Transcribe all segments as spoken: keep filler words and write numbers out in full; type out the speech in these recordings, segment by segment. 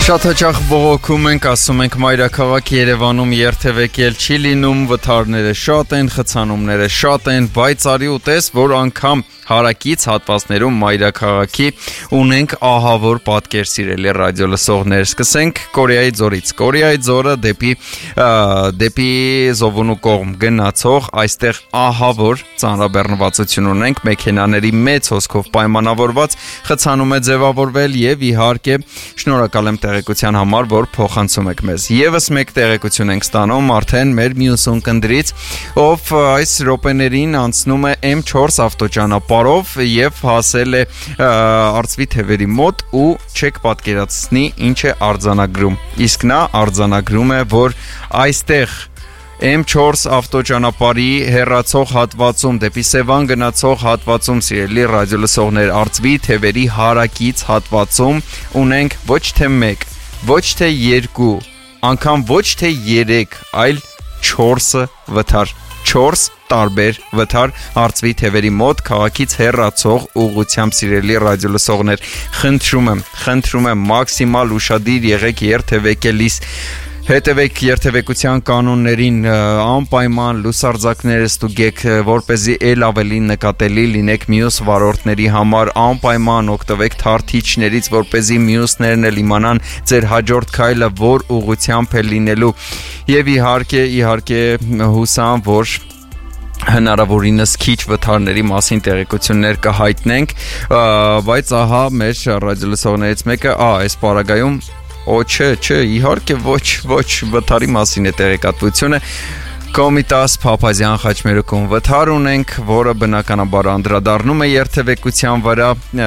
Շատ հաճախ բողոքում ենք, ասում ենք մայրաքաղաք Երևանում երթևեկել չի լինում, վթարները շատ են, խցանումները շատ են, բայց արի ու տես, որ անգամ հարակից հատվածներում մայրաքաղաքի ունենք ահավոր պատկեր, սիրելի ռադիո լսողներ։ Սկսենք Կորեայի ձորից։ Կորեայի ձորը դեպի դեպի Զովունու կողմ գնացող այստեղ ահավոր ծանրաբեռնվածություն ունենք, մեքենաների մեծ հոսքով պայմանավորված խցանում է ձևավորվել եւ իհարկե շնորհակալ եմ տեղեկության համար, որ փոխանցում եք մեզ։ Եվս մեկ տեղեկություն ենք ստանում արդեն մեր մյուս ունկնդրից, ով այս րոպեներին անցնում է էմ չորս ավտոճանապարհով եւ հասել է Արծվի թևերի մոտ ու չեք պատկերացնի ինչ է արձանագրում։ Իսկ նա արձանագրում է, որ այստեղ էմ չորս ավտոճանապարհի հեռացող հատվածում դեպի Սևան գնացող հատվածում, սիրելի ռադիոլսողներ, Արծվի թևերի հարակից հատվածում ունենք ոչ թե մեկ, ոչ թե երկու, անգամ ոչ թե երեք, այլ չորսը վթար, չորս տարբեր վթար Արծվի թևերի մոտ քաղաքից հեռացող ուղղությամբ, սիրելի ռադիոլսողներ, խնդրում եմ, խնդրում եմ մաքսիմալ ուշադիր եղեք երթևեկելիս, հետևեք երթևեկության կանոններին, անպայման լուսարձակները ստուգեք, որպեսզի ել ավելի նկատելի լինեք մյուս վարորդների համար, անպայման օգտվեք թարթիչներից, որպեսզի մյուսներն էլ իմանան ձեր հաջորդ քայլը որ ուղղությամբ է լինելու, եւ իհարկե, իհարկե հուսամ, որ հնարավորինս քիչ վթարների մասին տեղեկություններ կհայտնենք, բայց ահա մեր ռադիոլսողներից մեկը, ա, այս պարագայում Օ, չէ, չէ, իհարկե ոչ, ոչ, վթարի մասին է տեղեկատվությունը, Կոմիտաս Փափազյան Խաչմերուկում վթար ունենք, որը բնականաբար անդրադառնում է երթևեկության վրա,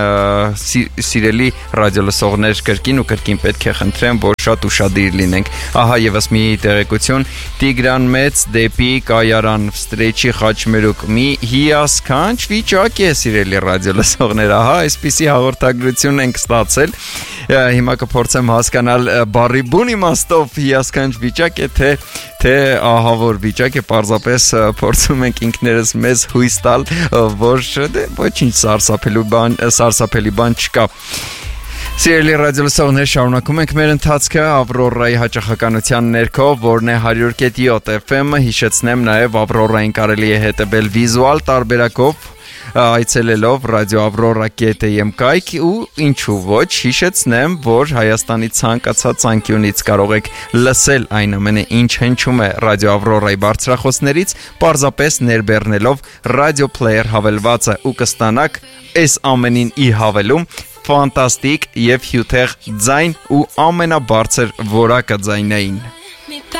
սիրելի ռադիոլսողներ, կրկին ու կրկին պետք է խնդրեմ, որ շատ ուշադիր լինենք։ Ահա եւս մի տեղեկություն, Տիգրան Մեծ դեպի Կայարան Վստրեչի Խաչմերուկ, մի հիասքանչ վիճակ է, սիրելի ռադիոլսողներ, ահա այսպիսի հաղորդագրություն ենք ստացել։ Հիմա կփորձեմ հասկանալ բառի բուն իմաստով հիասքանչ վիճակ է, թե թե ահավոր վիճակ է, պարզապես փորձում ենք ինքներս մեզ հույս տալ, որ ոչինչ սարսափելի բան, սարսափելի բան չկա։ Սիրելի ռադիոլսողներ, շարունակում ենք մեր ընթացքը Ավրորայի հաճախականության ներքո, որն է հարյուր կետ յոթ էֆ էմ, հիշեցնեմ նաև Ավրորային կարելի է հետևել վիզուալ տարբերակով, այցելելով ռադիո ավրորա կետ եմ կայք ու ինչու ոչ, հիշեցնեմ, որ Հայաստանի ցանկացած անկյունից կարող եք լսել այն ամենը, ինչ հնչում է ռադիո Ավրորայի բարձրախոսներից, պարզապես ներբեռնելով ռադիո պլեյեր հավելվածը ու կստանաք այս ամենին ի հավելում ֆանտաստիկ եւ հյութեղ ձայն ու ամենաբարձր որակը ձայնային։